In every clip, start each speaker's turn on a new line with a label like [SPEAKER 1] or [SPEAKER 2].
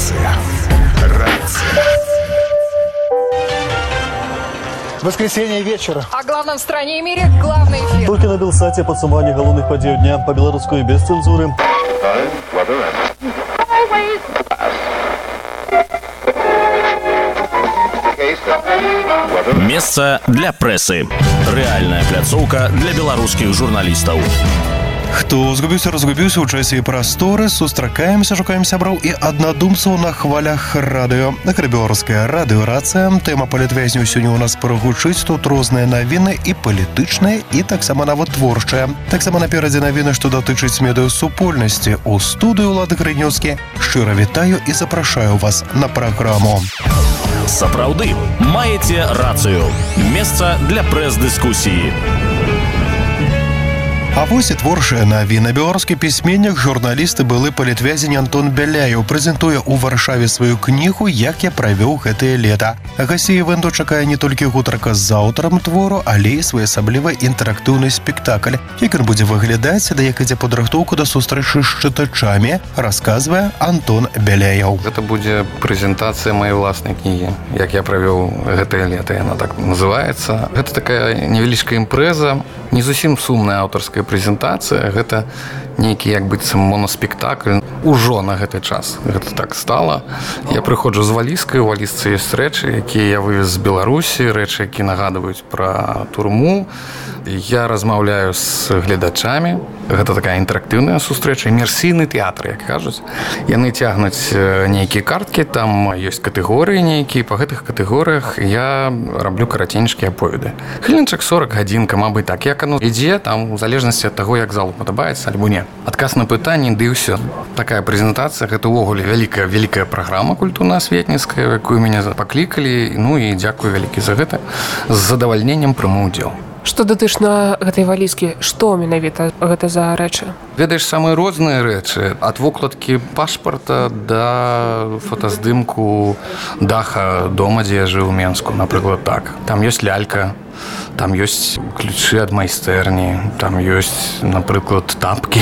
[SPEAKER 1] Рация.
[SPEAKER 2] Воскресенье вечера.
[SPEAKER 3] О главном в стране и мире главный эфир.
[SPEAKER 4] Толькі на Белсаце падсумаванне галоўных падзеяў дня па-беларуску і без цэнзуры.
[SPEAKER 5] Месца для прэсы. Рэальная пляцоўка для беларускіх журналістаў.
[SPEAKER 6] Хто разгубіўся ў часе і прасторы, сустракаемся, шукаем сяброў і аднадумцаў на хвалях радыё. Беларуская радыёрацыя. Тэма палітвязняў сёння ў нас прагучыць. Тут розныя навіны і палітычныя, і таксама нават творчыя. Таксама наперадзе навіны, што датычыць медыасупольнасці. У студыю Улады Грынёўскі шчыра вітаю і запрашаю вас на праграму.
[SPEAKER 5] Сапраўды, маеце рацыю. Месца для прэс-дыскусіі.
[SPEAKER 6] А вось і творчая навіна. Беларускі пісьменнік, журналіст і былы палітвязень Антон Бяляеў прэзентуе ў Варшаве сваю кнігу «Як я правёў гэтае лета». Гасцей івэнту чакае не толькі гутарка з аўтарам твору, але і своеасаблівы інтэрактыўны спектакль. Як ён будзе выглядаць, да як ідзе падрыхтоўка да сустрэчы з чытачамі, расказвае Антон Бяляеў.
[SPEAKER 7] Гэта будзе прэзентацыя маёй ўласнай кнігі «Як я правёў гэтае лета». Яна так называецца. Гэта такая невялічкая імпрэза, не зусім сумная аўтарская прэзентацыя, гэта нейкі як быццам моноспектакль. Ужо на гэты час гэта так стала. Я прыходжу з валізкай, у валізцы ёсць рэчы, якія я вывез з Беларусі, рэчы, якія нагадваюць пра турму. Я размаўляю з гледачамі. Гэта такая інтэрактыўная сустрэча, імерсійны тэатр, як кажуць. Яны цягнуць нейкія карткі, там ёсць катэгорыі нейкія, па гэтых катэгорыях я раблю караценечкія аповеды. Хвілінчак 40, гадзінка, мабыць, так. Як оно ідзе, там у залежнасці ад таго, як залу падабаецца альбо не. Адказ на пытанне, ды і ўсё. Такая прэзентацыя, гэта ўвогуле вялікая праграма культурна-асветніцкая, якую мяне паклікалі, ну і дзякую вялікі за гэта. З задавальненнем прыму ўдзел.
[SPEAKER 8] Што датычна гэтай валізкі, што менавіта гэта за рэчы?
[SPEAKER 7] Ведаеш, самыя розныя рэчы, ад вокладкі пашпарта да фотаздымку даха дома, дзе я жыў у Менску, напрыклад, так. Там ёсць лялька, там ёсць ключы ад майстэрні, там ёсць, напрыклад, тапкі.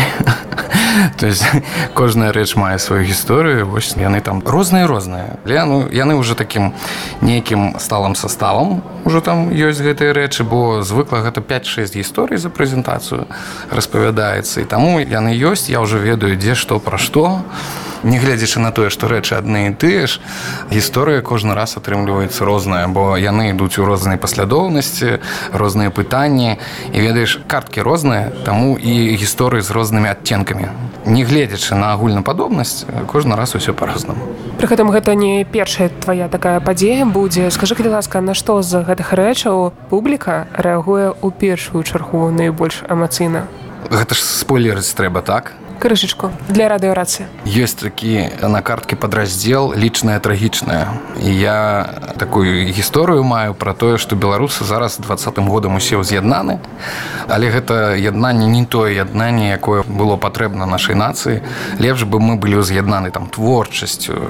[SPEAKER 7] То есть кожная рэч мае сваю гісторыю, вось яны там розныя. Але яны ўжо такім нейкім сталым составам ужо там ёсць гэтыя рэчы, бо звыкла гэта 5-6 гісторый за прэзентацыю распавядаецца. І таму яны ёсць, я ўжо ведаю, дзе што пра што. Не гледзячы на тое, што рэчы адны і тыя ж, гісторыя кожны раз атрымліваецца розная, бо яны ідуць у рознай паслядоўнасці, розныя пытанні. І ведаеш, карткі розныя, таму і гісторыі з рознымі адценкамі. Не гледзячы на агульнападобнасць, кожны раз усё па-рознаму.
[SPEAKER 8] Пры гэтым гэта не першая твая такая падзея будзе. Скажы, калі ласка, на што з гэтых рэчаў публіка рэагуе ў першую чаргу найбольш эмацыйна?
[SPEAKER 7] Гэта ж спойлерыць трэба, так?
[SPEAKER 8] Крышечку для радыёрацыі.
[SPEAKER 7] Ёсць такі на карткі падраздзел лічнае трагічнае. І я такую гісторыю маю пра тое, што беларусы зараз 20-м годам усе ўз'яднаны, але гэта яднанне не тое яднанне, якое было патрэбна нашай нацыі. Лепш бы мы былі ўз'яднаны там творчасцю,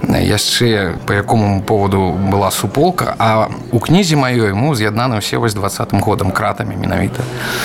[SPEAKER 7] яшчэ па якому поводу была суполка, а у кнізе маёй мы ўз'яднаны ўсе вось 20-м годам кратамі менавіта.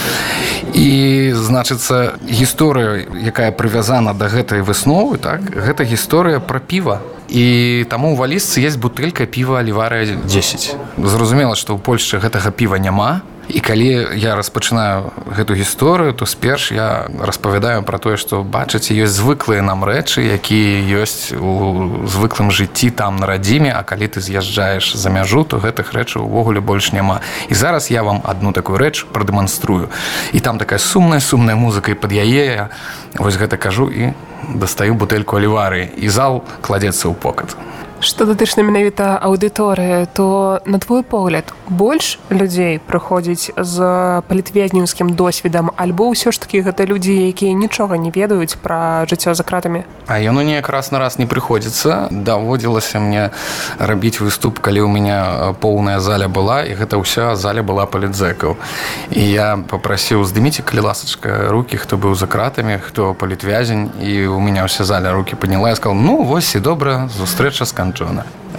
[SPEAKER 7] І, значыцца, гісторыя, якая прывязана да гэтай высновы, так, гэта гісторыя пра піва. І таму ў валізцы ёсць бутэлька піва Аліварыя 10. Зразумела, што ў Польшчы гэтага піва няма. І калі я распачынаю гэту гісторыю, то сперш я распавядаю пра тое, што, бачыце, ёсць звыклыя нам рэчы, якія ёсць у звыклым жыцці там на радзіме, а калі ты з'язджаеш за мяжу, то гэтых рэчаў увогуле больш няма. І зараз я вам адну такую рэч прадэманструю. І там такая сумная музыка, і пад яе я вось гэта кажу і дастаю бутэльку Аліварыі, і зал кладзецца ў покат.
[SPEAKER 8] Што датычна менавіта аўдыторыі, то, на твой погляд, больш людзей прыходзіць з палітвязняўскім досведам, альбо ўсё ж такі гэта людзі, якія нічога не ведаюць пра жыццё за кратамі?
[SPEAKER 7] А яно неяк раз на раз не прыходзіцца. Даводзілася мне рабіць выступ, калі ў мяне поўная заля была, і гэта ўся заля была палітзэкаў. І я папрасіў, здыміце, калі ласачка, рукі, хто быў за кратамі, хто палітвязень, і ў мяне ўся заля рукі падняла. Я сказал, ну, вось і добра, сустрэча сканчана.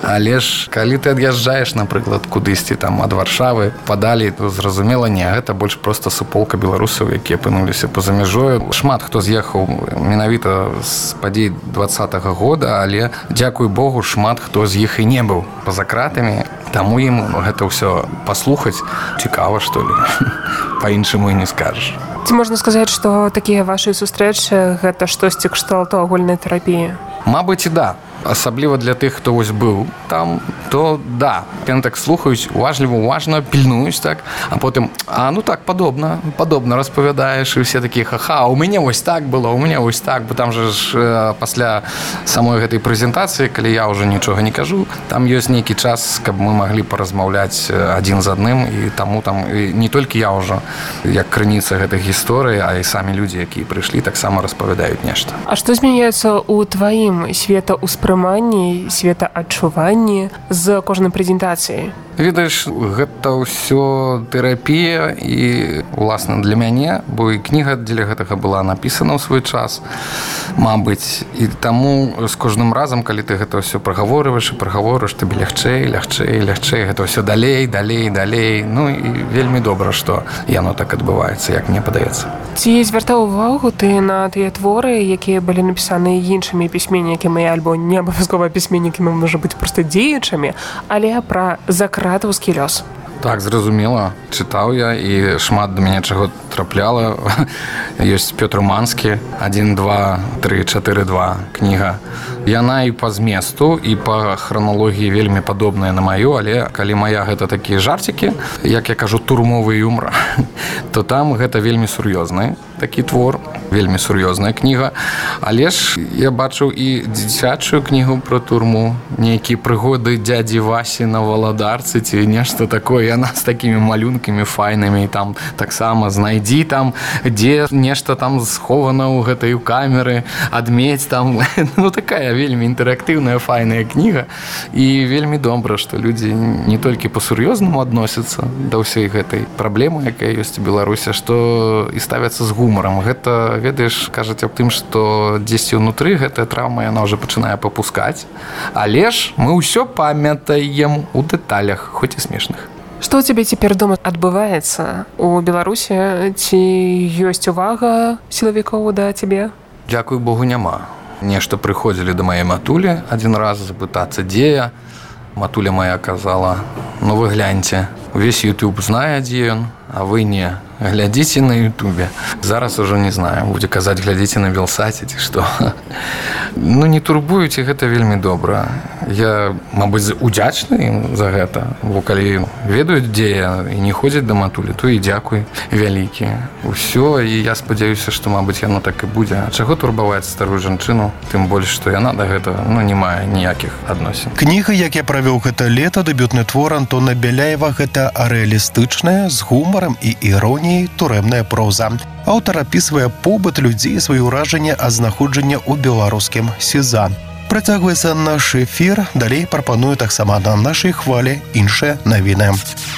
[SPEAKER 7] Але ж калі ты ад'язджаеш, напрыклад, кудысьці там ад Варшавы падалей, то зразумела, не, гэта больш проста суполка беларусаў, якія апынуліся па-за мяжою. Шмат хто з'ехаў менавіта з падзей 20-го года, але дзякуй Богу, шмат хто з іх і не быў па-за кратамі, таму ім гэта ўсё паслухаць цікава, што ли. Па-іншаму і не скажаш.
[SPEAKER 8] Ці можна сказаць, што такія вашы сустрэчы гэта штосьці кшталту агульнай тэрапіі?
[SPEAKER 7] Мабыць, і да. Асабліва для тых, хто вось быў там, то да, яны так слухаюць, уважна, пільнуюць так, а потым, ну так, падобна распавядаеш, і все такія, ха-ха, у мяне вось так было, у мяне вось так, бо там же ж пасля самой гэтай прэзентацыі, калі я ўжо нічога не кажу, там ёсць нейкі час, каб мы маглі паразмаўляць адзін з адным, і таму там і не толькі я ўжо, як крыніца гэтых гісторый, а і самі людзі, якія прыйшлі, таксама распавядаюць нешта.
[SPEAKER 8] А што змяняецца ў тваім светаўспрыманні, светаадчуванні з кожнай прэзентацыяй?
[SPEAKER 7] Ведаеш, гэта ўсё тэрапія і, уласна, для мяне, бо і кніга дзеля гэтага была напісана ў свой час, мабыць, і таму з кожным разам, калі ты гэта ўсё прагаворваеш, табе лягчэй, гэта ўсё далей, ну і вельмі добра, што яно так адбываецца, як мне падаецца.
[SPEAKER 8] Ці звяртаў увагу ты на тыя творы, якія былі напісаны іншымі пісьменнікамі, альбо не абавязкова пісьменнікамі, можа быць, проста дзеячамі, але пра закратаўскі лёс?
[SPEAKER 7] Так, зразумела. Чытаў я, і шмат да мяне чаго трапляла. Ёсць Пётр Манскі, 1, 2, 3, 4, 2 кніга. Яна і па зместу, і па храналогіі вельмі падобная на маю, але калі мая гэта такія жарцікі, як я кажу, турмовы юмор, то там гэта вельмі сур'ёзны такі твор, вельмі сур'ёзная кніга. Але ж я бачыў і дзіцячую кнігу пра турму, нейкія прыгоды дзядзі Васі на Валадарцы ці нешта такое. Яна з такімі малюнкамі файнымі, там таксама знайдзі там, дзе нешта там схована ў гэтай камеры, адмець там. Ну, такая вельмі інтэрактыўная, файная кніга. І вельмі добра, што людзі не толькі па-сур'ёзнаму адносяцца да ўсёй гэтай праблемы, якая ёсць у Беларусі, што і ставяцца з гумарам. Гэта, ведаеш, кажуць аб тым, што дзесьці ўнутры гэтая траўма, яна ўжо пачынае папускаць. Але ж мы ўсё памятаем у дэталях, хоць і смешных.
[SPEAKER 8] Што ў цябе цяпер дома адбываецца у Беларусі? Ці ёсць увага сілавікоў да цябе?
[SPEAKER 7] Дзякуй Богу, няма. Нешта прыходзілі да мае матулі адзін раз запытацца, дзе я. Матуля моя казала, ну вы гляньце, увесь YouTube знае, дзе ён, а вы не. Глядзіце на Ютубе. Зараз ужо не знаю, будзе казаць, глядзіце на Белсаце ці што. Ну, не турбуюце, гэта вельмі добра. Я, мабыць, удзячны ім за гэта, бо калі ведаюць, дзе я, і не ходзяць да матулі, то і дзякуй вялікі. Усё, і я спадзяюся, што, мабыць, яно так і будзе. А чаго турбаваць старую жанчыну, тым больш, што яна да гэтага, ну, не мае ніякіх адносін.
[SPEAKER 6] Кніга, як я правёў гэта лета, дэбютны твор Антона Беляева, гэта рэалістычная, з гумарам і іроніяй турэмная проза. Аўтар апісвае побыт людзей, свае ўражанні ад знаходжання ў беларускім СІЗА. Працягваецца наш эфір, далей прапаную таксама на нашай хвалі іншыя навіны.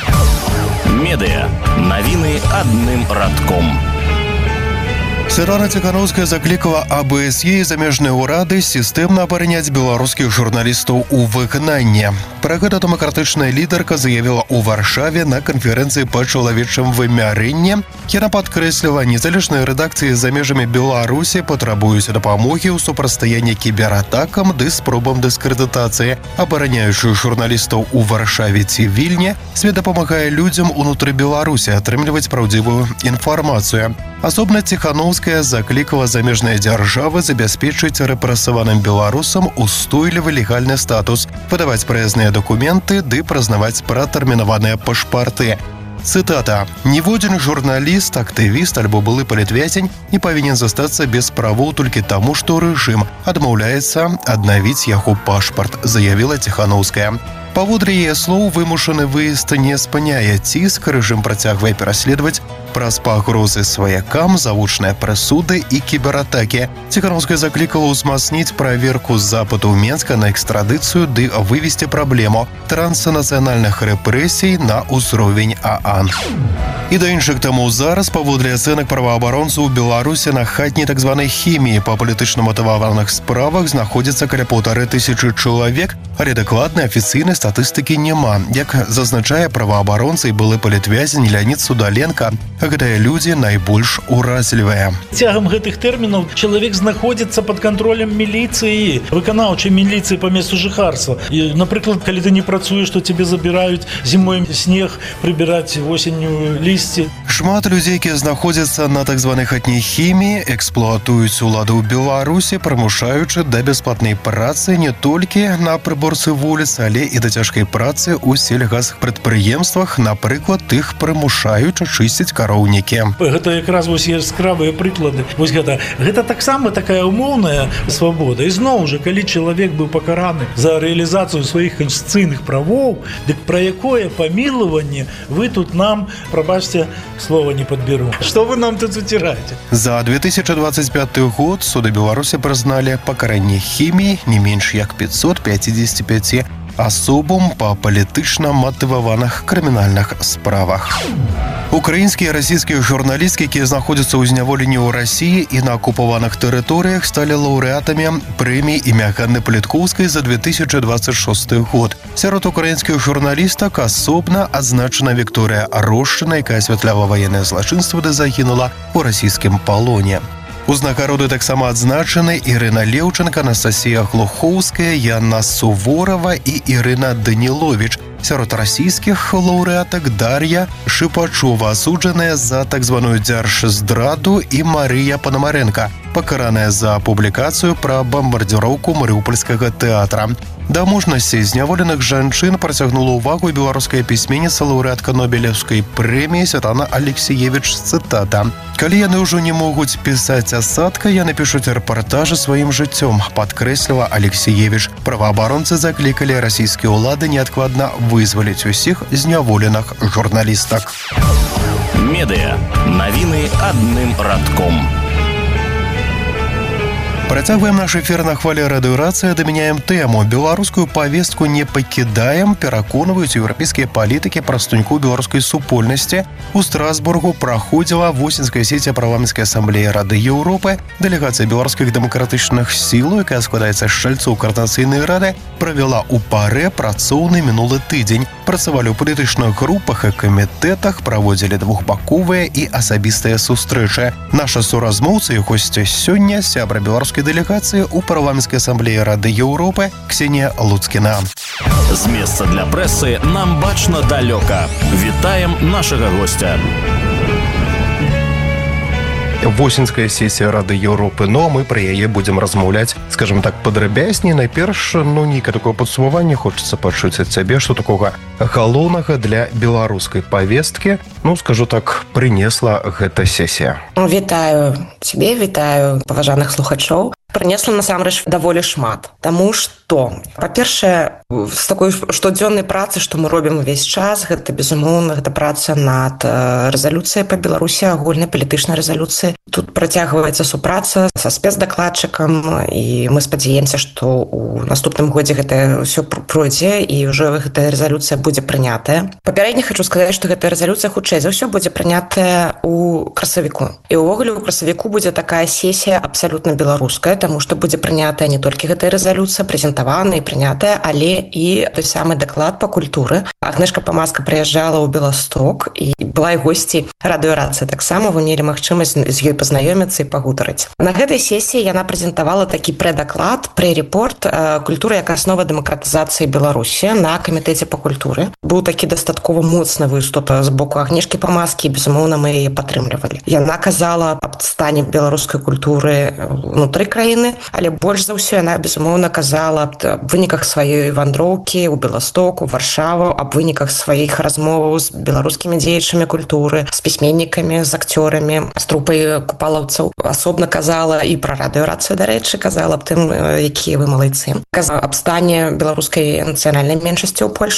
[SPEAKER 5] Медыа. Навіны адным радком.
[SPEAKER 6] Светлана Ціхановская заклікала АБСЕ і замежныя ўрады сістэмна абараняць беларускіх журналістаў у выгнанні. Пра гэта дэмакратычная лідарка заявіла ў Варшаве на канферэнцыі па чалавечым вымярэнні. Яна падкрэсліла, незалежныя рэдакцыі за межамі Беларусі патрабуюць дапамогі ў супрацьстаянні кібератакам ды спробам дыскрэдытацыі. Абараняючы журналістаў у Варшаве ці Вільні, свет дапамагае людзям унутры Беларусі атрымліваць праўдзівую інфармацыю. Асобна Ціхановская заклікала замежныя дзяржавы забяспечыць рэпрэсаваным беларусам устойлівы легальны статус, выдаваць праязныя дакументы ды прызнаваць пратэрмінаваныя пашпарты. Цытата. «Ніводзін журналіст, актывіст альбо былы палітвязень не павінен застацца без правоў толькі таму, што рэжым адмаўляецца аднавіць яго пашпарт», заявіла Ціхановская. Паводле яе слоў, вымушаны выезд не спыняе ціск, рэжым працягвае пераследаваць праз пагрозы сваякам, завучныя прысуды і кібератакі. Ціхановская заклікала ўзмацніць праверку запыту ў Менска на экстрадыцыю ды вывесці праблему транснацыянальных рэпрэсій на ўзровень ААН. І да іншых таму зараз, паводле ацэнак праваабаронцаў, у Беларусі на хатняй так званай хіміі па палітычна матываваных справах знаходзіцца каля 1500 чалавек, Але дакладнай афіцыйнай статыстыкі няма. Як зазначае праваабаронца і былы палітвязень Леонид Судаленко, гэтыя людзі найбольш уразлівыя.
[SPEAKER 1] Цягам гэтых тэрмінаў чалавек знаходзіцца пад кантролем міліцыі, выканаўчай міліцыі па месцу жыхарства. І, напрыклад, калі ты не працуеш, то тебе забіраюць зімой снег, прыбіраць восенню лісце.
[SPEAKER 6] Шмат людзей, якія знаходзяцца на так званой хатняй хіміі, эксплуатуюць уладу ў Беларусі, прымушаючы да бясплатнай працы не толькі на прыборцы вуліц, але і да цяжкай працы ў сельгаспрадпрыемствах, напрыклад, іх прымушаюць чысціць кароўнікі.
[SPEAKER 1] Гэта якраз вось яскравыя прыклады. Вось гэта таксама такая умоўная свабода. І зноў жа, калі чалавек быў пакараны за рэалізацыю сваіх канстытуцыйных правоў, дык пра якое памілаванне вы тут нам, прабачце, слова не падберу. Што вы нам тут уціраеце?
[SPEAKER 6] За 2025 год суды Беларусі прызналі пакаранне хіміі не менш як 555 асобам па палітычна матываваных крымінальных справах. Украінскія і расійскія журналісткі, якія знаходзяцца ў зняволенні ў Расіі і на акупаваных тэрыторыях, сталі лаўрэатамі прэміі імя Ганны Паліткоўскай за 2026 год. Сярод украінскіх журналістак асобна адзначана Вікторыя Рошчына, якая асвятляла ваеннае злачынства, де загінула ў расійскім палоне. Узнагароды таксама адзначаны Ірына Леўченка, Анастасія Глухоўская, Яна Суворова і Ірына Даніловіч. Сярод расійскіх лаўрэатак Дар'я Шыпачова, асуджаная за так званую дзяржздраду, і Марыя Панамаренка, пакараная за публікацыю пра бамбардзіроўку Марыупольскага тэатра. Да мужнасці зняволеных жанчын працягнула ўвагу беларуская пісьменніца, лаўрэатка Нобелеўскай прэміі Святлана Алексіевіч, цытата: «Калі яны ўжо не могуць пісаць асадка, яны пішуць рэпартажы сваім жыццём», падкрэсліла Алексіевіч. Праваабаронцы заклікалі расійскія ўлады неадкладна вызваліць усіх зняволеных журналістак.
[SPEAKER 5] Медыа. Навіны адным радком.
[SPEAKER 6] Працягваем наш эфір на хвалі радыёрацыі, дамяняем тэму. Беларускую павестку не пакідаем, пераконваюць еўрапейскія палітыкі прадстаўнікоў беларускай супольнасці. У Страсбургу праходзіла восеньская сесія парламенцкай асамблеі Рады Еўропы. Дэлегацыя беларускіх дэмакратычных сілаў, якая складаецца з чальцоў каардынацыйнай рады, правяла ў парэ працоўны мінулы тыдзень. Працавалі ў палітычных групах і камітэтах, праводзілі двухбаковыя і асабістыя сустрэчы. Наша суразмоўца і госця сёння сябра беларускай дэлегацыі ў парламенцкай асамблеі Рады Еўропы Ксенія Луцкіна.
[SPEAKER 5] З месца для прэсы нам бачна далёка. Вітаем нашага гостя.
[SPEAKER 6] Восеньская сесія Рады Еўропы, но мы пра яе будзем размаўляць, скажем так, падрабязней. Найперш, нейкае такое падсумаванне хочацца пачуць ад цябе, што такога галоўнага для беларускай павесткі, скажу так, прынесла гэта сесія.
[SPEAKER 9] Вітаю цябе, вітаю паважаных слухачоў. Прынесла насамрэч даволі шмат, таму што, па-першае, з такой штодзённай працы, што мы робім увесь час, гэта, безумоўна, гэта праца над рэзалюцыяй па Беларусі, агульнай палітычнай рэзалюцыі. Тут працягваецца супраца са спецдакладчыкам, і мы спадзяемся, што ў наступным годзе гэта ўсё пройдзе, і ўжо гэтая рэзалюцыя будзе прынятая. Папярэдне хочу сказаць, што гэтая рэзалюцыя хутчэй за ўсё будзе прынятая ў красавіку. І ўвогуле ў красавіку будзе такая сесія абсалютна беларуская, таму што будзе прынятая не толькі гэтая рэзалюцыя, прэзентаваная і прынятая, але і той самы даклад па культуры. Агнешка Памаска прыязджала ў Беласток і была і госці радыёрацыі. Таксама вы мелі магчымасць з ёй пазнаёміцца і пагутарыць. На гэтай сесіі яна прэзентавала такі прэдаклад, прэ-рэпорт «Культура як аснова дэмакратызацыі Беларусі» на камітэце па культуры. Быў такі дастаткова моцны выступ з боку Агнешкі Памаскі, і, безумоўна, мы яе падтрымлівалі. Яна казала аб стане беларускай культуры ўнутры краіны, але больш за ўсё яна, безумоўна, казала аб выніках сваёй вандроўкі ў Беласток, у Варшаву, аб выніках сваіх размоваў з беларускімі дзеячамі культуры, з пісьменнікамі, з акцёрамі, з трупай купалаўцаў. Асобна казала і пра радыёрацыю, дарэчы, казала аб тым, якія вы малайцы. Казала аб стане беларускай нацыянальнай меншасці ў Польшчы.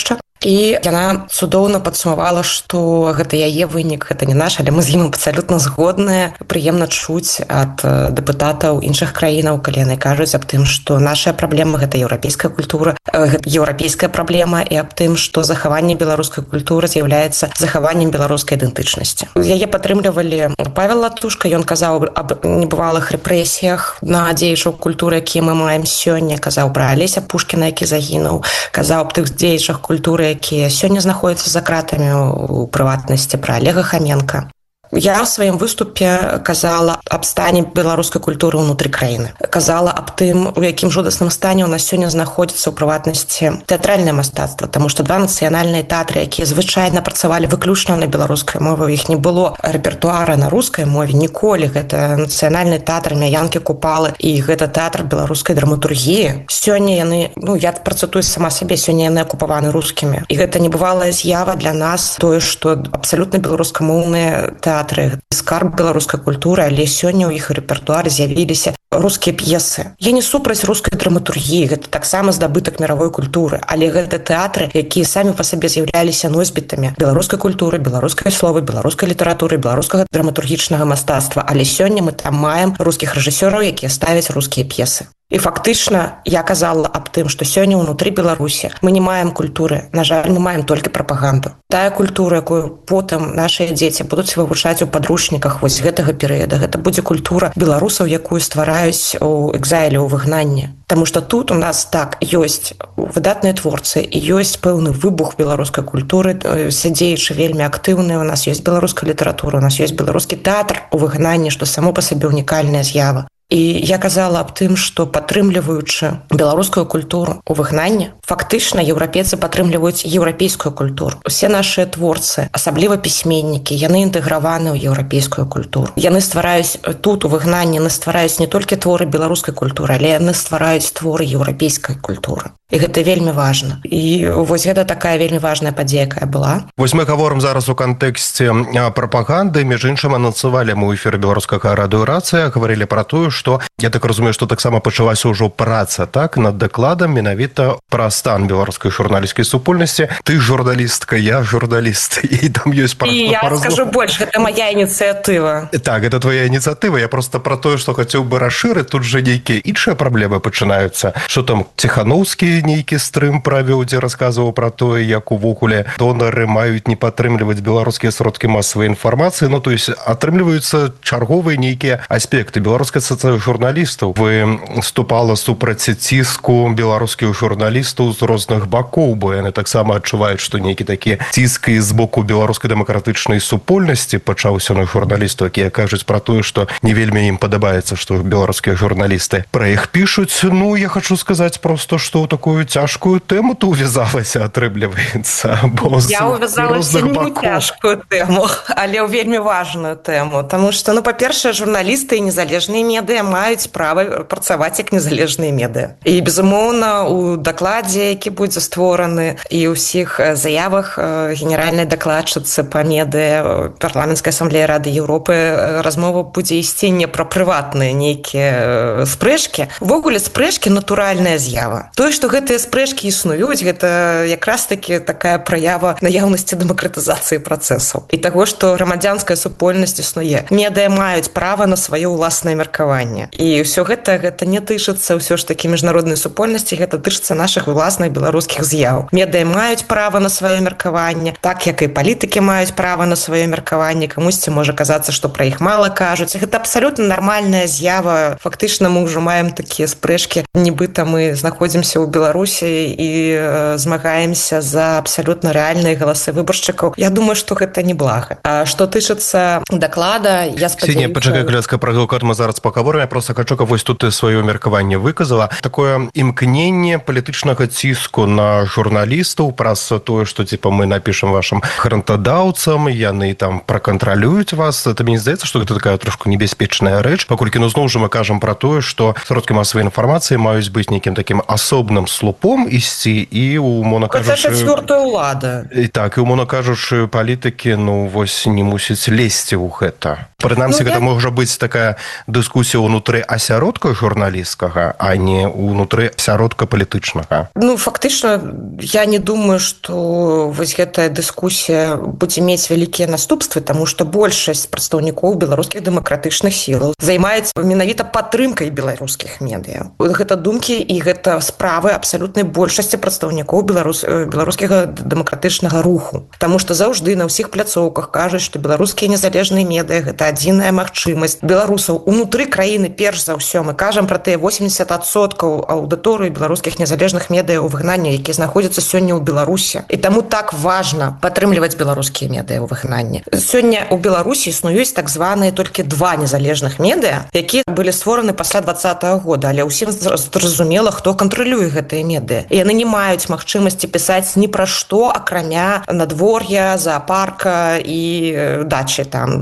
[SPEAKER 9] І яна цудоўна падсумавала, што гэта яе вынік, гэта не наш, але мы з ім абсалютна згодныя. Прыемна чуць ад дэпутатаў іншых краінаў, калі яны кажуць аб тым, што наша праблема гэта еўрапейская культура, гэта еўрапейская праблема, і аб тым, што захаванне беларускай культуры з'яўляецца захаваннем беларускай ідэнтычнасці. Яе падтрымлівалі Павел Латушка, ён казаў аб небывалых рэпрэсіях на дзеячаў культуры, якія мы маем сёння, казаў пра Алеся Пушкіна, які загінуў, казаў аб тых дзеячах культуры, якія сёння знаходзяцца за кратамі, у прыватнасці пра Олега Хаменка. Я в сваім выступе казала аб стане беларускай культуры ўнутры краіны. Казала аб тым, у якім жудасным стане у нас сёння знаходзіцца ў прыватнасці тэатральнае мастацтва, таму што два нацыянальныя тэатры, якія звычайна працавалі выключна на беларускай мове, у іх не было рэпертуара на рускай мове ніколі. Гэта нацыянальны тэатр Мяянкі Купалы і гэта тэатр беларускай драматургіі. Сёння яны, я працытую сама сабе, сёння яны акупаваны рускімі. І гэта небывалая з'ява для нас, тое, што абсалютна беларускамоўныя тэатры, скарб беларускай культуры, але сёння ў іх рэпертуары з'явіліся рускія п'есы. Я не супраць рускай драматургіі, гэта таксама здабытак мировой культуры, але гэта тэатры, якія самі па сабе з'яўляліся носьбітамі беларускай культуры, беларускай словы, беларускай літаратуры, беларускага драматургічнага мастацтва, але сёння мы там маем рускіх рэжысёраў, якія ставяць рускія п'есы. І фактычна я казала аб тым, што сёння ўнутры Беларусі мы не маем культуры. На жаль, мы маем толькі прапаганду. Тая культура, якую потым нашыя дзеці будуць вывучаць у падручніках вось гэтага перыяда, гэта будзе культура беларусаў, якую ствараюць у экзайле, у выгнанні. Таму што тут у нас так ёсць выдатныя творцы і ёсць пэўны выбух беларускай культуры, сядзеючы вельмі актыўныя, у нас ёсць беларуская літаратура, у нас ёсць беларускі тэатр у выгнанні, што само па сабе унікальная з'ява. І я казала аб тым, што падтрымліваючы беларускую культуру ў выгнанні, фактычна еўрапейцы падтрымліваюць еўрапейскую культуру. Усе нашыя творцы, асабліва пісьменнікі, яны інтэграваны ў еўрапейскую культуру. Яны ствараюць тут у выгнанні, яны ствараюць не толькі творы беларускай культуры, але яны ствараюць творы еўрапейскай культуры. І гэта вельмі важна. І вось гэта такая вельмі важная падзея, якая была.
[SPEAKER 6] Вось мы гаворым зараз у кантэксце прапаганды. Між іншым, анансавалі мы ў эфіры беларускага радыё «Рацыя», гаварылі пра тое, што, я так разумею, што таксама пачалася ўжо праца, так, над дакладам менавіта пра стан беларускай журналісцкай супольнасці. Ты журналістка, я журналіст, і там ёсць пара.
[SPEAKER 9] І я скажу больш, гэта моя ініцыятыва.
[SPEAKER 6] Так, гэта твоя ініцыятыва. Я просто пра тое, што хацеў бы расшырыць, тут жа нейкія іншыя праблемы пачынаюцца. Што там Ціханаўскі нейкі стрым правіў, дзе расказваў пра тое, як увогуле донары маюць не падтрымліваць беларускія сродкі масавай інфармацыі. То есть атрымліваюцца чарговыя нейкія аспекты. Беларуская асацыяцыя журналістаў выступала супраць ціску беларускіх журналістаў з розных бакоў, бо яны таксама адчуваюць, што нейкі такі ціск з боку беларускай дэмакратычнай супольнасці пачаўся на журналістаў, якія кажуць пра тое, што не вельмі ім падабаецца, што беларускія журналісты пра іх пішуць. Я хочу сказаць просто, што ў такую цяжкую тэму ты увязалася, атрымліваецца.
[SPEAKER 9] Я увязалася не ў цяжкую тэму, але ў вельмі важную тэму. Таму што, па-першае, журналісты і незалежныя медыа маюць права працаваць як незалежныя медыа. І, безумоўна, у дакладзе, які будзе створаны, і ўсіх заявах генеральнай дакладчыцы па медыа парламенцкай асамблеі Рады Еўропы размова будзе ісці не пра прыватныя нейкія спрэчкі. Увогуле, спрэчкі натуральная з'ява. Тое, што гэтыя спрэчкі існуюць, гэта якраз таки такая праява наяўнасці дэмакратызацыі працэсаў. І таго, што грамадзянская супольнасць існуе. Медыа маюць права на сваё ўласнае меркаванне. І ўсё гэта не тычыцца ўсё ж такі міжнароднай супольнасці, гэта тычыцца нашых уласных беларускіх з'яў. Медыа маюць права на сваё меркаванне, так як і палітыкі маюць права на сваё меркаванне. Камусьці можа казацца, што пра іх мала кажуць. Гэта абсалютна нармальная з'ява. Фактычна мы ўжо маем такія спрэчкі, нібыта мы знаходзімся ў Беларусі і змагаемся за абсалютна рэальныя галасы выбаршчыкаў. Я думаю, што гэта неблага. А што тычыцца даклада, я спадзяюся...
[SPEAKER 6] Пачакай, кляска, пра дакладат мы зараз пагаворым. Я проста хочу, каб вось тут ты сваё меркаванне выказала. Такое імкненне палітычнага ціску на журналістаў праз тое, што мы напішам вашым грантадаўцам, яны там пракантралююць вас. Это мне здаецца, што гэта такая трошку небяспечная рэч, паколькі зноў жа мы кажам пра тое, што сродкі масавай інфармацыі маюць быць нейкім такім асобным слупом ісці і, умоўна кажучы...
[SPEAKER 9] Гэта чацвёртая ўлада.
[SPEAKER 6] І так, і, умоўна кажучы, палітыкі, вось, не мусіць лезці ў гэта. Прынамсі, гэта можа быць такая дыскусія ўнутры асяродка журналісцкага, а не ўнутры асяродка палітычнага.
[SPEAKER 9] Фактычна я не думаю, што вось гэтая дыскусія будзе мець вялікія наступствы, таму што большасць прадстаўнікоў беларускіх дэмакратычных сілаў займаецца менавіта падтрымкай беларускіх медыа. Гэта думкі і гэта справы абсалютнай большасці прадстаўнікоў беларускага дэмакратычнага руху. Таму што заўжды на ўсіх пляцоўках кажуць, што беларускія незалежныя медыа гэта адзіная магчымасць беларусаў унутры краіны. Перш за ўсё мы кажам пра тыя 80% аўдыторыі беларускіх незалежных медыа ў выгнанні, якія знаходзяцца сёння ў Беларусі. І таму так важна падтрымліваць беларускія медыа ў выгнанні. Сёння ў Беларусі існуюць так званыя толькі 2 незалежных медыа, якія былі створаны пасля 2020 года, але ўсім зразумела, хто кантралюе гэтыя медыа. І яны не маюць магчымасці пісаць ні пра што, акрамя надвор'я, зоапарка і дачы там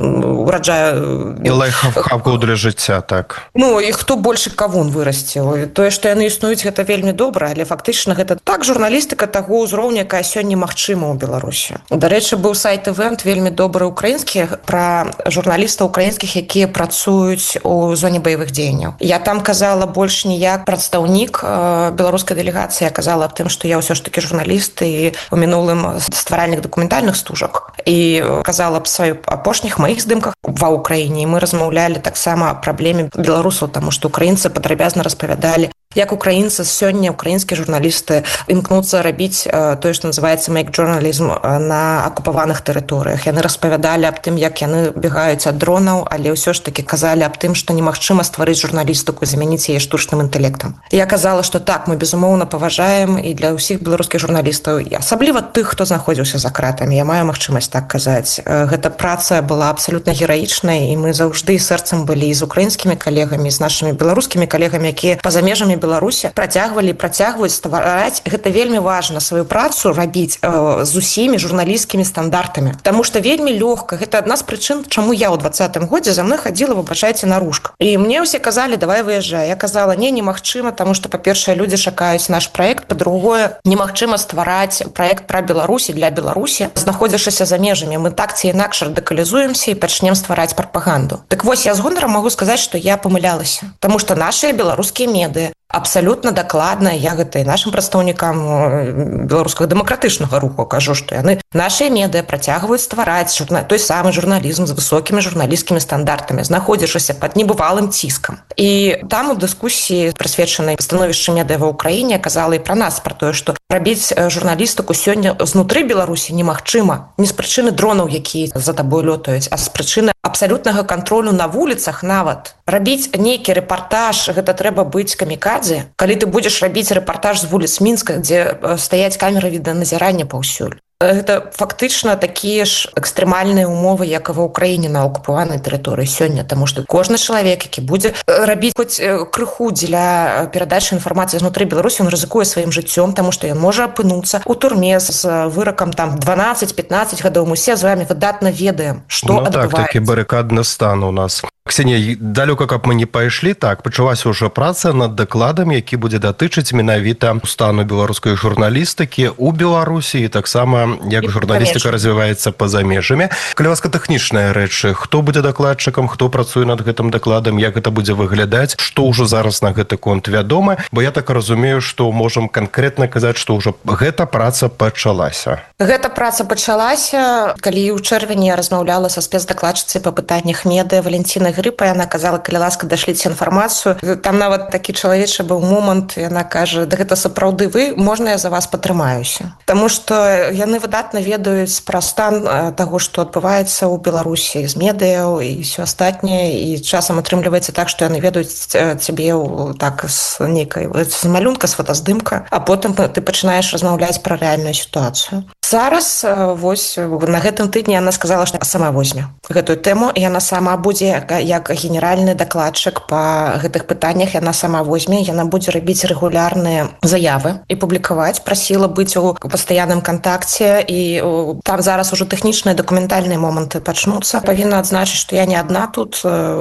[SPEAKER 9] ураджаю
[SPEAKER 6] і лайфхакаў для жыцця, так.
[SPEAKER 9] І хто большы кавун вырасціў. Тое, што яны існуюць, гэта вельмі добра, але фактычна гэта так журналістыка таго ўзроўня, якая сёння магчыма ў Беларусі. Дарэчы, быў сайт-івент вельмі добры украінскі пра журналістаў украінскіх, якія працуюць у зоне баявых дзеянняў. Я там казала больш не як прадстаўнік беларускай дэлегацыі, я казала аб тым, што я ўсё ж такі журналіст і у мінулым стваральнік дакументальных стужак. І казала аб сваіх апошніх маіх здымках ва ўкраіне. Мы размаўлялі таксама аб праблеме беларусаў, таму што украінцы падрабязна распавядалі, як украінцы сёння, украінскія журналісты імкнуцца рабіць тое, што называецца make journalism на акупаваных тэрыторыях. Яны распавядалі аб тым, як яны бегаюць ад дронаў, але ўсё ж такі казалі аб тым, што немагчыма стварыць журналістыку і замяніць яе штучным інтэлектам. Я казала, што так, мы безумоўна паважаем і для ўсіх беларускіх журналістаў, асабліва тых, хто знаходзіўся за кратамі. Я маю магчымасць так казаць. Гэта праца была абсалютна гераічнай, і мы заўжды сэрцам былі з украінскімі калегамі, з нашымі беларускімі калегамі, якія па-за межамі Беларусі працягваюць ствараць. Гэта вельмі важна, сваю працу рабіць з усімі журналісцкімі стандартамі. Таму што вельмі лёгка. Гэта адна з прычын, чаму я ў 2020 годзе за мной хадзіла, выбачайце, наружка. І мне ўсе казалі, давай выязджай. Я казала, немагчыма, таму што, па-першае, людзі чакаюць наш праект, па-другое, немагчыма ствараць праект пра Беларусі для Беларусі, знаходзячыся за межамі. Мы так ці інакш радыкалізуемся і пачнем ствараць прапаганду. Так вось, я з гонарам магу сказаць, што я памылялася. Таму што нашыя беларускія медыа абсалютна дакладна, я гэта і нашым прадстаўнікам беларускага дэмакратычнага руху кажу, што яны нашыя медыа працягваюць ствараць той самы журналізм з высокімі журналісцкімі стандартамі, знаходзячыся пад небывалым ціскам. І там у дыскусіі, прысвечанай становішчу медыа ва ўкраіне, казала і пра нас, пра тое, што рабіць журналістыку сёння знутры Беларусі немагчыма. Не з прычыны дронаў, якія за табой лётаюць, а з прычыны абсалютнага кантролю на вуліцах нават. Рабіць нейкі рэпартаж, гэта трэба быць камікадзе. Калі ты будзеш рабіць рэпартаж з вуліц Мінска, дзе стаяць камеры відэаназірання паўсюль. Гэта фактычна такія ж экстрэмальныя умовы, як і ва ўкраіне на акупаванай тэрыторыі сёння, таму што кожны чалавек, які будзе рабіць хоць крыху дзеля перадачы інфармацыі знутры Беларусі, ён рызыкуе сваім жыццём, таму што ён можа апынуцца ў турме з выракам там 12-15 гадоў. Мы все з вами выдатна ведаем, што адбываецца.
[SPEAKER 6] Так, такі барыкадны стан у нас. Ксенія, далёка, каб мы не пайшлі, так, пачалася ўжо праца над дакладам, які будзе датычыць менавіта стану беларускай журналістыкі ў Беларусі і таксама, як журналістыка развіваецца па-за межамі. Калі ласка, тэхнічныя рэчы, хто будзе дакладчыкам, хто працуе над гэтым дакладам, як гэта будзе выглядаць, што ўжо зараз на гэты конт вядома, бо я так разумею, што можам канкрэтна казаць, што ўжо гэта праца пачалася.
[SPEAKER 9] Гэта праца пачалася, калі ў чэрвені я размаўляла са спецдакладчыцай па пытаннях медыа Валентина Грыпа, яна казала, калі ласка, дашліце інфармацыю. Там нават такі чалавечы быў момант, яна кажа, да гэта сапраўды вы, можна я за вас патрымаюся. Таму што яны выдатна ведаюць пра стан таго, што адбываецца ў Беларусі з медыяў і ўсё астатняе, і часам атрымліваецца так, што яны ведаюць цябе так з нейкай з малюнка, з фотаздымка, а потым ты пачынаеш размаўляць пра рэальную сітуацыю. Зараз, вось, на гэтым тыдні яна сказала, што сама возьме гэтую тэму, і яна сама будзе, як генеральны дакладчык па гэтых пытаннях, яна сама возьме, яна будзе рабіць рэгулярныя заявы і публікаваць, прасіла быць у пастаянным кантакце, і там зараз ужо тэхнічныя дакументальныя моманты пачнуцца. Павінна адзначыць, што я не адна тут,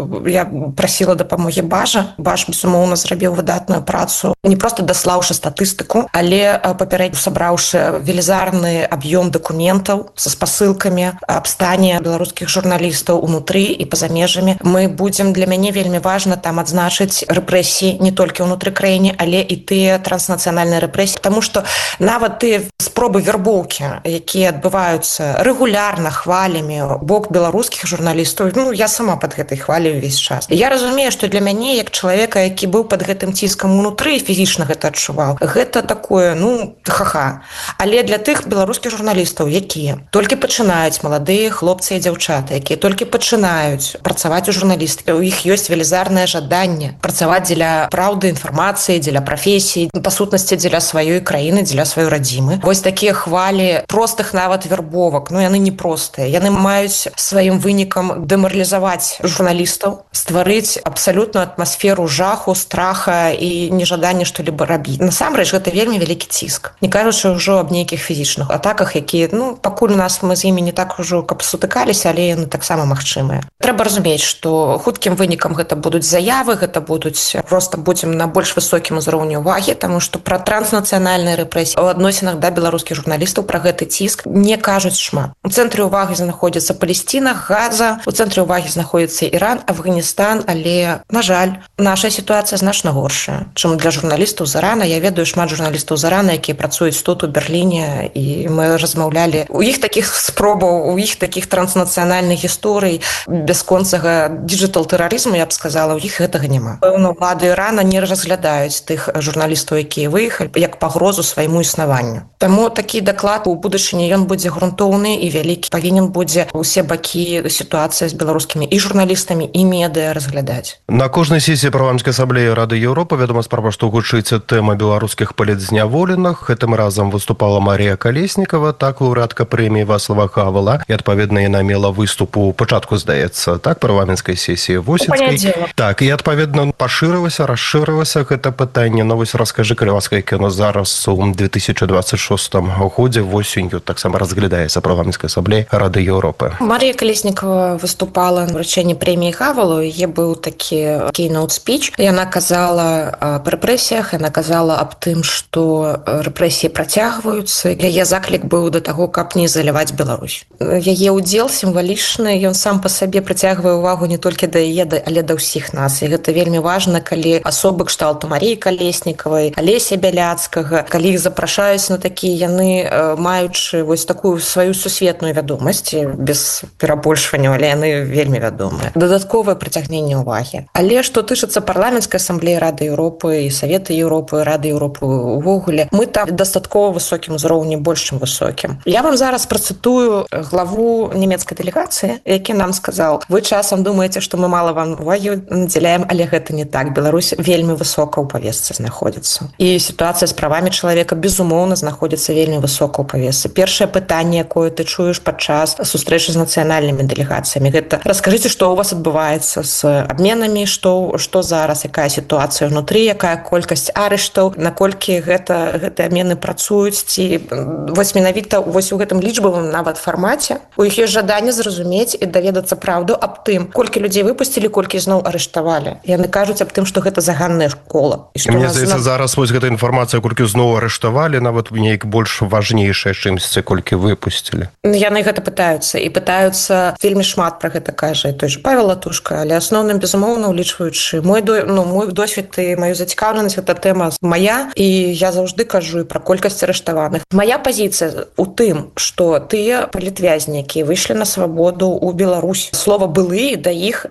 [SPEAKER 9] я прасіла дапамогі Бажа. Баж, безумоўна, зрабіў выдатную працу, не проста даслаўшы статыстыку, але папярэдньа сабраўшы велізарны аб'ём дакументаў са спасылкамі аб стане беларускіх журналістаў унутры і па-за межамі. Мы будзем, для мяне вельмі важна там адзначыць рэпрэсіі не толькі ўнутры краіны, але і тыя транснацыянальныя рэпрэсіі, таму што нават тыя спробы вербоўкі, якія адбываюцца рэгулярна хвалямі бок беларускіх журналістаў, я сама пад гэтай хваляю ўвесь час. Я разумею, што для мяне, як чалавека, які быў пад гэтым ціскам унутры, фізічна гэта адчуваў, гэта такое, ха-ха. Але для тых беларускіх журналістаў, якія толькі пачынаюць, маладыя хлопцы і дзяўчаты, якія толькі пачынаюць працаваць у журналістыкі, у іх ёсць велізарнае жаданне працаваць дзеля праўды, інфармацыі, дзеля прафесіі, па сутнасці дзеля сваёй краіны, дзеля сваёй радзімы. Вось такія хвалі простых нават вербовак, яны не простыя. Яны маюць сваім вынікам дэмаралізаваць журналістаў, стварыць абсалютную атмасферу жаху, страха і нежаданне што-либо рабіць. Насамрэч, гэта вельмі вялікі ціск. Не кажучы ўжо аб нейкіх фізічных атаках, якія, пакуль у нас мы з імі не так ужо каб сутыкаліся, але яны таксама магчымыя. Трэба разумець, што хуткім вынікам гэта будуць заявы, гэта будуць проста будзем на больш высокім узроўні увагі, таму што пра транснацыянальныя рэпрэсіі у адносінах да беларускіх журналістаў пра гэты ціск не кажуць шмат. У цэнтры ўвагі знаходзіцца Палесціна, Газа, у цэнтры ўвагі знаходзіцца Іран, Афганістан, але, на жаль, наша сітуацыя значна горшая, чым для журналістаў з Ірана. Я ведаю шмат журналістаў з Ірана, якія працуюць тут у Берліне, і мы размаўлялі. У іх такіх спробаў, у іх такіх транснацыянальных гісторый бясконцага дыджитал-тэрарызму, я б сказала, у іх гэтага няма. Пэўна, улады Ірана не разглядаюць тых журналістаў, якія выехалі, як пагрозу свайму існаванню. Таму такі даклад у будучыні ён будзе грунтоўны і вялікі. Павінен будзе ўсе бакі сітуацыі з беларускімі і журналістамі, і медыа разглядаць.
[SPEAKER 6] На кожнай сесіі парламенцкай асамблеі Рады Еўропы вядома справа, што гучыць тэма беларускіх палітзняволеных. Гэтым разам выступала Марія Калеснікава, так, лаўрэатка прэміі Вацлава Хавела, і адпаведна яна мела выступ у пачатку, здаецца, так, парламенцкай сесіі восеньскай. Так, і адпаведна пашырылася, расшырылася гэта пытанне. Вось раскажы, калі ласка, як яно зараз у 2026 годзе восенню таксама разглядаецца парламенцкай асамблеі Рады Еўропы.
[SPEAKER 9] Марія Калеснікава выступала на вручэнні прэміі Хавелу, яе быў такі кейноут-спіч. Яна казала аб рэпрэсіях, яна казала аб тым, што рэпрэсіі працягваюцца. Яе заклік быў да таго, каб не заліваць Беларусь. Яе ўдзел сімвалічны, ён сам па сабе прыцягвае ўвагу не толькі да яе, але да ўсіх нас. І гэта вельмі важна, калі асобы кшталту Маріі Калеснікавай, Алеся Бяляцкага, калі іх запрашаюць на такія, яны, маючы вось такую сваю сусветную вядомасць, без перабольшвання, але яны вельмі вядомыя. Дадатковае прыцягненне ўвагі. Але што тычыцца парламенцкай асамблеі Рады Еўропы і Савета Еўропы, Рады Еўропы увогуле, мы там дастаткова высокім узроўні, больш чым высокім. Я вам зараз працытую главу нямецкай дэлегацыі, які нам сказаў: вы часам думаеце, што мы мала вам увагі надзяляем, але гэта не так. Беларусь вельмі высока ў павестцы знаходзіцца. І сітуацыя з правамі чалавека, безумоўна, знаходзіцца вельмі высока ў павестцы. Першае пытанне, якое ты чуеш падчас сустрэчы з нацыянальнымі дэлегацыямі, гэта: раскажыце, што ў вас адбываецца з абменамі, што зараз, якая сітуацыя ўнутры, якая колькасць арыштаў, наколькі гэтыя абмены працуюць, ці вось менавіта вось у гэтым лічбавым нават фармаце у іх ёсць жаданне зразумець і даведацца праўду аб тым, колькі людзей выпусцілі, колькі зноў арыштавалі. Яны кажуць аб тым, што гэта заганнае кола.
[SPEAKER 6] Мне здаецца, зараз вось гэта інфармацыя, колькі зноў арыштавалі, нават неяк больш важнейшая, чымсьці, колькі выпусцілі.
[SPEAKER 9] Яны гэта пытаюцца, і пытаюцца вельмі шмат пра гэта кажа той же Павел Латушка, але асноўным, безумоўна, улічваючы мой досвед і маю зацікаўленасць, гэта тэма мая, і я заўжды кажу пра колькасць арыштаваных. Мая пазіцыя у тым, што тыя палітвязні, якія выйшлі на свабоду ў Беларусь, слова былы, да іх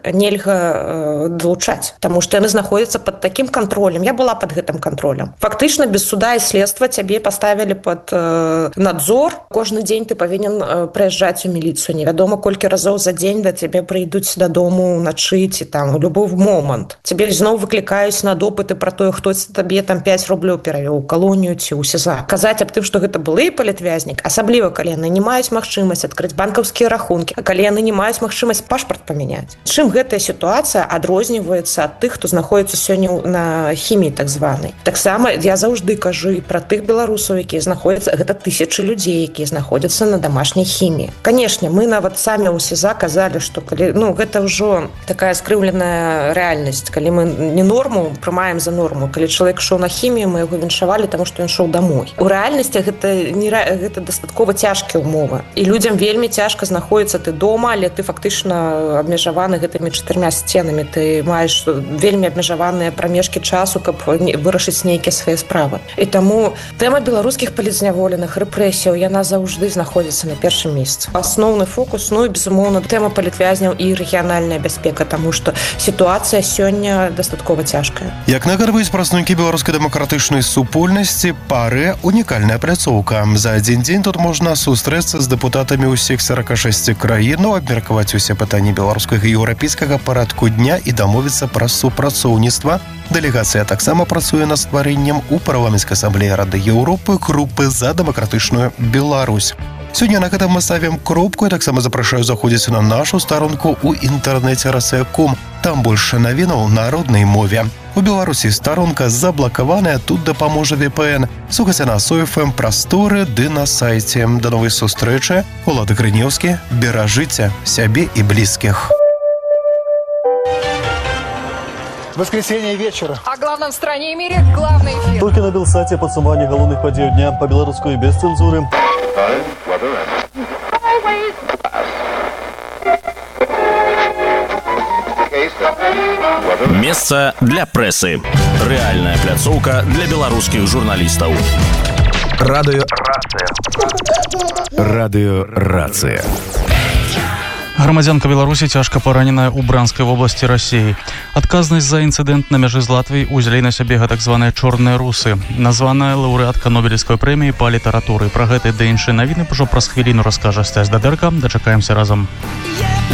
[SPEAKER 9] нельга далучаць, таму што яны знаходзяцца пад такім кантролем. Я была пад гэтым кантролем. Фактычна без суда і следства цябе паставілі пад надзор. Кожны дзень ты павінен прыязджаць у міліцыю. Невядома, колькі разоў за дзень да цябе прыйдуць дадому ўначы ці там у любой момант. Цябе зноў выклікаюць на допыты пра тое, хто табе там 5 рублёў перавёў у калонію ці ў СІЗА. Казаць аб тым, што гэта былы палітвязнік, асабліва калі яны не маюць магчымасць адкрыць банкаўскія рахункі, а калі яны не маюць магчымасць пашпарт памяняць. Чым гэтая сітуацыя адрозніваецца ад тых, хто знаходзіцца сёння на хіміі так званай. Таксама я заўжды кажу і пра тых беларусаў, якія знаходзяцца, гэта тысячы людзей, якія знаходзяцца на дамашняй хіміі. Канешне, мы нават самі ў СІЗА казалі, што калі, гэта ўжо такая скрыўленая рэальнасць, калі мы не норму прымаем за норму, калі чалавек ішоў на хімію, мы яго віншавалі, таму што ён ішоў домой. У рэальнасці гэта гэта дастаткова цяжкія ўмовы. І людзям вельмі цяжка знаходіцца ты дома, але ты фактычна абмежаваны гэтымі 4 сценамі. Ты маеш вельмі абмежаваныя прамежкі часу, каб вырашыць нейкія свае справы. І таму тэма беларускіх палітзняволеных, рэпрэсіяў, яна заўжды знаходзіцца на першым месцы. Асноўны фокус, ну і безумоўна, тэма палітвязняў і рэгіянальная бяспека, таму што сітуацыя сёння дастаткова цяжкая.
[SPEAKER 6] Як нагадваюць прадстаўнікі беларускай дэмакратычнай супольнасці, ПАРЭ – унікальная пляцоўка. За адзін дзень тут можна сустрэцца з дэпутатамі ўсіх 46 краін, абмеркаваць усе пытанні беларускага і еўрапейскага парадку дня і дамовіцца пра супрацоўніцтва. Дэлегацыя таксама працуе над стварэннем у парламенцкай асамблеі Рады Еўропы групы за дэмакратычную Беларусь. Сёння на гэтым мы ставім кропку і таксама запрашаю заходзіць на нашу старонку ў інтэрнэце РСК.ком. Там больше навінаў на роднай мове. У Беларусі старонка заблакаваная, тут дапаможа VPN. Слухайце на SOFM прасторы ды на сайце. Да новай сустрэчы. Улады Грынеўскі. Беражыце сябе і блізкіх.
[SPEAKER 2] Воскресенье вечера.
[SPEAKER 3] О главном в стране и мире главный эфир.
[SPEAKER 4] Только на Белсате подсумование головных подей дня по-белорусски и без цензуры.
[SPEAKER 5] Месца для прэсы. Рэальная пляцоўка для беларускіх журналістаў. Радыёрацыя.
[SPEAKER 10] Грамадзянка Беларусі цяжка параненая ў Бранскай вобласці Расіі. Адказнасць за інцыдэнт на мяжы з Латвіяй узялі на сябе так званыя чорныя русы. Названая лаўрэатка Нобелевскай прэміі па літаратуры. Пра гэта ды іншыя навіны ўжо праз хвіліну раскажа Сцясь Дадэрка. Дачакаемся разам.